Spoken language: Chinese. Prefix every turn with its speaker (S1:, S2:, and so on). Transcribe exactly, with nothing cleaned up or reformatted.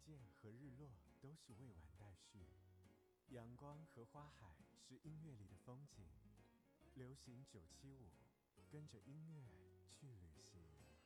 S1: 见和日落都是未完待续，阳光和花海是音乐里的风景。流行九七五，跟着音乐去旅行。